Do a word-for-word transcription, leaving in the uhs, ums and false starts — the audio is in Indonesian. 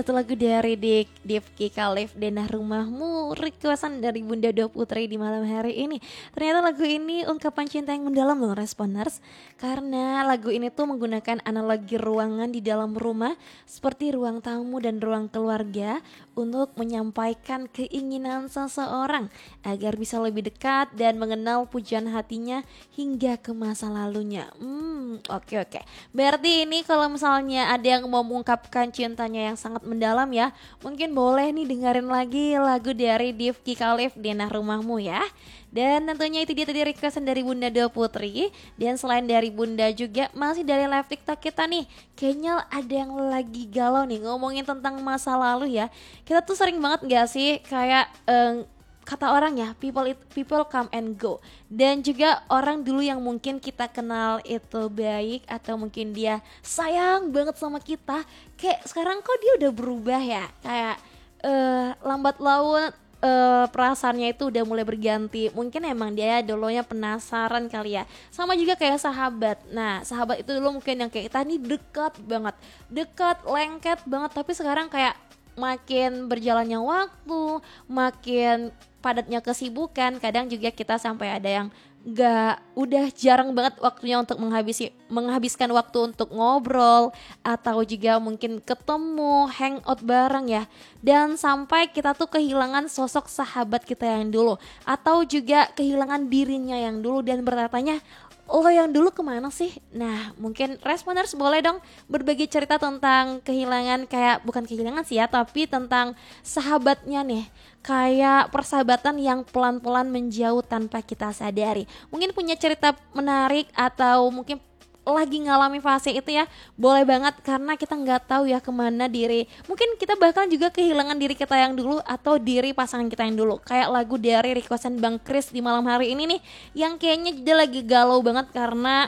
satu lagu dari Dik Devki Khalif, Denah Rumahmu, requestan dari Bunda Dua Putri di malam hari ini. Ternyata lagu ini ungkapan cinta yang mendalam loh Responers, karena lagu ini tuh menggunakan analogi ruangan di dalam rumah seperti ruang tamu dan ruang keluarga untuk menyampaikan keinginan seseorang agar bisa lebih dekat dan mengenal pujian hatinya hingga ke masa lalunya. Hmm, oke oke. Berarti ini kalau misalnya ada yang mau mengungkapkan cintanya yang sangat mendalam ya, mungkin boleh nih dengerin lagi lagu dari Devki Khalif, Denah Rumahmu ya. Dan tentunya itu dia tadi requestan dari Bunda Dua Putri. Dan selain dari Bunda juga masih dari live TikTok kita nih, kayaknya ada yang lagi galau nih ngomongin tentang masa lalu ya. Kita tuh sering banget gak sih kayak eh, kata orang ya, people it, people come and go. Dan juga orang dulu yang mungkin kita kenal itu baik atau mungkin dia sayang banget sama kita, kayak sekarang kok dia udah berubah ya. Kayak uh, lambat laun uh, perasaannya itu udah mulai berganti. Mungkin emang dia dulunya penasaran kali ya. Sama juga kayak sahabat. Nah, sahabat itu dulu mungkin yang kayak kita nih dekat banget, dekat, lengket banget. Tapi sekarang kayak makin berjalannya waktu, makin padatnya kesibukan, kadang juga kita sampai ada yang gak, udah jarang banget waktunya untuk menghabisi menghabiskan waktu untuk ngobrol atau juga mungkin ketemu, hangout bareng ya. Dan sampai kita tuh kehilangan sosok sahabat kita yang dulu, atau juga kehilangan dirinya yang dulu dan bertanya, lo yang dulu kemana sih? Nah, mungkin Responers boleh dong berbagi cerita tentang kehilangan, kayak bukan kehilangan sih ya, tapi tentang sahabatnya nih. Kayak persahabatan yang pelan-pelan menjauh tanpa kita sadari. Mungkin punya cerita menarik atau mungkin lagi ngalami fase itu ya, boleh banget, karena kita nggak tahu ya kemana diri, mungkin kita bahkan juga kehilangan diri kita yang dulu atau diri pasangan kita yang dulu. Kayak lagu dari requestan Bang Kris di malam hari ini nih, yang kayaknya dia lagi galau banget karena